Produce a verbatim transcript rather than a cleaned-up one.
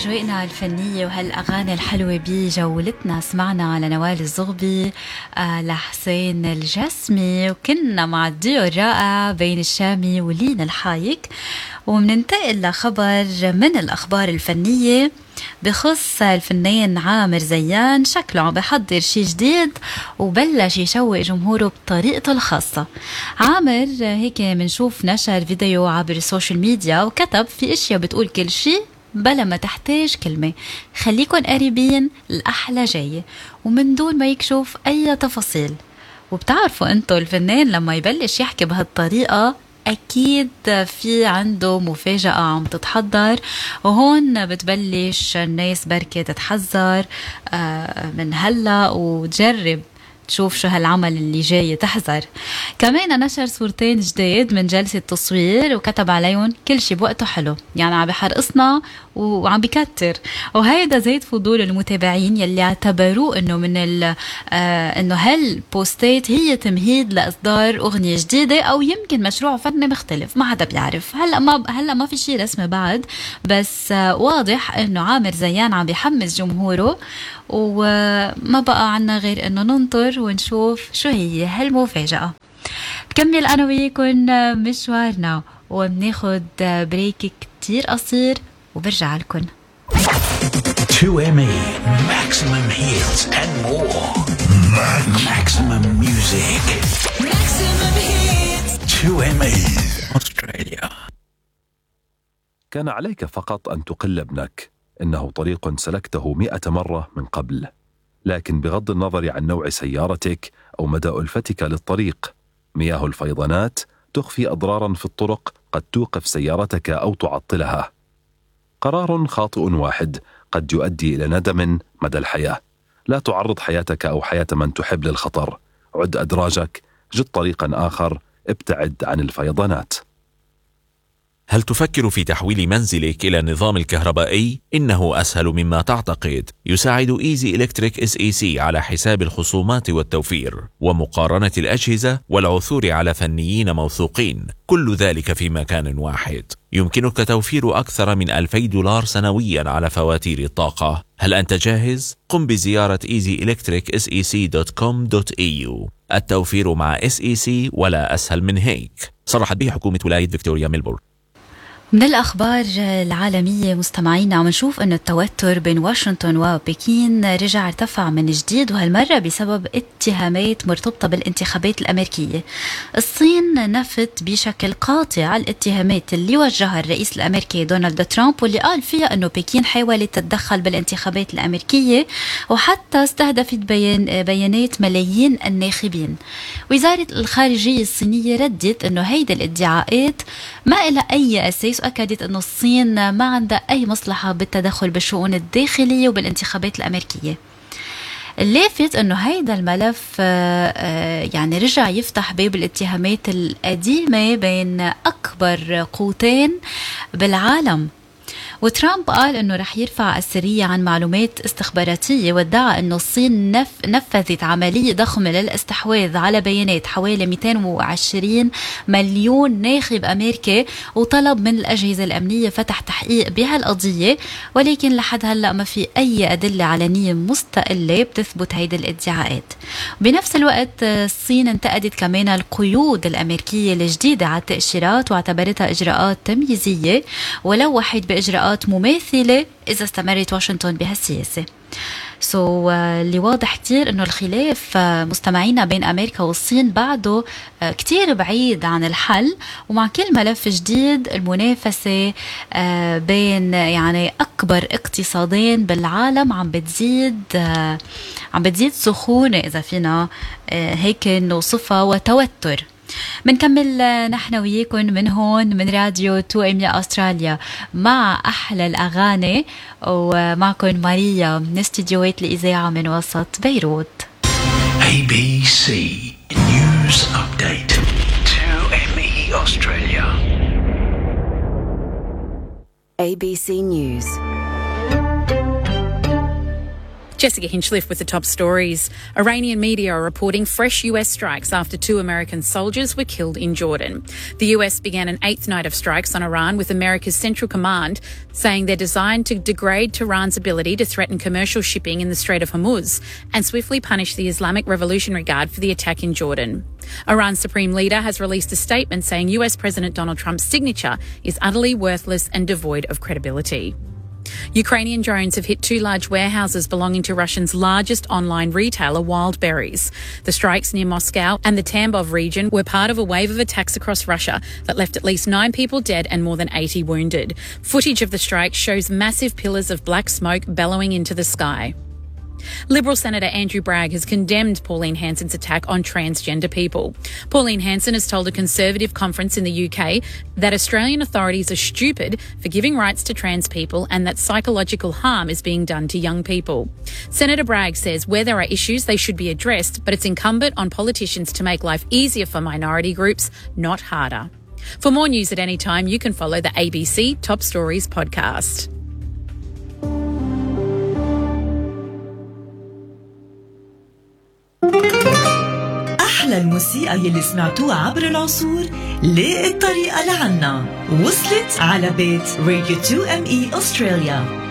أجواءنا الفنية وهالأغاني الحلوة بجولتنا سمعنا على نوال الزغبي آه لحسين الجسمي، وكنا مع الديو الرائع بين الشامي ولين الحايك. ومننتقل لخبر من الأخبار الفنية بخص الفنان عامر زيان، شكله عم بحضر شي جديد وبلش يشوق جمهوره بطريقته الخاصة. عامر هيك منشوف نشر فيديو عبر السوشيال ميديا وكتب في اشياء بتقول كل شي بلا ما تحتاج كلمة، خليكن قريبين، الأحلى جاية، ومن دون ما يكشف أي تفاصيل. وبتعرفوا انتو الفنان لما يبلش يحكي بهالطريقة أكيد في عنده مفاجأة عم تتحضر، وهون بتبلش الناس بركة تتحذر من هلأ وتجرب تشوف شو هالعمل اللي جاي تحذر. كمان نشر صورتين جديد من جلسة تصوير وكتب عليهم كل شي بوقته حلو، يعني عم بحرقصنا وعم بكتر. وهيدا زيد فضول المتابعين يلي اعتبروه انه من ال آه انه هالبوستات هي تمهيد لاصدار اغنية جديدة او يمكن مشروع فني مختلف، ما حدا بيعرف. هلا ما هلا ما في شي رسمي بعد، بس آه واضح انه عامر زيان عم بيحمس جمهوره، وما بقى عنا غير انه ننطر ونشوف شو هي هالمفاجأة. بكمل انا وياكم مشوارنا وبناخد بريك كتير قصير وبرجع لكم. تو إم إي maximum hits and more. Maximum music. Maximum hits. تو إم إي Australia. كان عليك فقط أن تقل ابنك، إنه طريق سلكته مئة مرة من قبل، لكن بغض النظر عن نوع سيارتك أو مدى ألفتك للطريق، مياه الفيضانات تخفي أضرارا في الطرق قد توقف سيارتك أو تعطلها. قرار خاطئ واحد قد يؤدي إلى ندم مدى الحياة. لا تعرض حياتك أو حياة من تحب للخطر. عد أدراجك، جد طريقا آخر، ابتعد عن الفيضانات. هل تفكر في تحويل منزلك إلى النظام الكهربائي؟ إنه أسهل مما تعتقد. يساعد إيزي إلكتريك إس إي سي على حساب الخصومات والتوفير ومقارنة الأجهزة والعثور على فنيين موثوقين، كل ذلك في مكان واحد. يمكنك توفير أكثر من ألفي دولار سنويا على فواتير الطاقة. هل أنت جاهز؟ قم بزيارة إيزي إلكتريك إس إي سي دوت كوم دوت إي يو. التوفير مع إس إي سي ولا أسهل من هيك. صرحت به حكومة ولاية فيكتوريا ميلبورن. من الأخبار العالمية مستمعينا عم نشوف أنه التوتر بين واشنطن وبكين رجع ارتفع من جديد، وهالمرة بسبب اتهامات مرتبطة بالانتخابات الأمريكية. الصين نفت بشكل قاطع الاتهامات اللي وجهها الرئيس الأمريكي دونالد ترامب، واللي قال فيها أنه بكين حاولت تتدخل بالانتخابات الأمريكية وحتى استهدفت بيان بيانات ملايين الناخبين. وزارة الخارجية الصينية ردت أنه هيدا الادعاءات ما إلها أي أساس، وأكدت أن الصين ما عندها أي مصلحة بالتدخل بالشؤون الداخلية وبالانتخابات الأمريكية. اللافت أنه هيدا الملف يعني رجع يفتح باب الاتهامات القديمة بين أكبر قوتين بالعالم. وترامب قال أنه رح يرفع السرية عن معلومات استخباراتية، وادعى أنه الصين نف نفذت عملية ضخمة للاستحواذ على بيانات حوالي مئتين وعشرين مليون ناخب أمريكي، وطلب من الأجهزة الأمنية فتح تحقيق بهالقضية، ولكن لحد هلأ ما في أي أدلة علنية مستقلة بتثبت هيدا الادعاءات. بنفس الوقت الصين انتقدت كمان القيود الأمريكية الجديدة على التأشيرات واعتبرتها إجراءات تمييزية، ولوحت بإجراءات مماثلة إذا استمرت واشنطن بهالسياسة. سو so, uh, اللي واضح كتير إنه الخلاف uh, مستمعينا بين أمريكا والصين بعده uh, كتير بعيد عن الحل، ومع كل ملف جديد المنافسة uh, بين يعني أكبر اقتصادين بالعالم عم بتزيد uh, عم بتزيد سخونة إذا فينا uh, هيك نوصفها، وتوتر. منكمل نحن وياكم من هون من راديو تو إم إي أستراليا مع أحلى الأغاني، ومعكم ماريا من استديوهات الإذاعة من وسط بيروت. إيه بي سي News Update. تو إم إي Australia. إيه بي سي News. Jessica Hinchliff with the top stories. Iranian media are reporting fresh U S strikes after two American soldiers were killed in Jordan. The U S began an eighth night of strikes on Iran, with America's Central Command saying they're designed to degrade Tehran's ability to threaten commercial shipping in the Strait of Hormuz and swiftly punish the Islamic Revolutionary Guard for the attack in Jordan. Iran's supreme leader has released a statement saying U S President Donald Trump's signature is utterly worthless and devoid of credibility. Ukrainian drones have hit two large warehouses belonging to Russia's largest online retailer, Wildberries. The strikes near Moscow and the Tambov region were part of a wave of attacks across Russia that left at least nine people dead and more than eighty wounded. Footage of the strike shows massive pillars of black smoke bellowing into the sky. Liberal Senator Andrew Bragg has condemned Pauline Hanson's attack on transgender people. Pauline Hanson has told a Conservative conference in the U K that Australian authorities are stupid for giving rights to trans people and that psychological harm is being done to young people. Senator Bragg says where there are issues, they should be addressed, but it's incumbent on politicians to make life easier for minority groups, not harder. For more news at any time, you can follow the A B C Top Stories podcast. أحلى الموسيقى يلي سمعتوها عبر العصور لقت الطريقة لعنا، وصلت على بيت راديو تو إم إي أستراليا.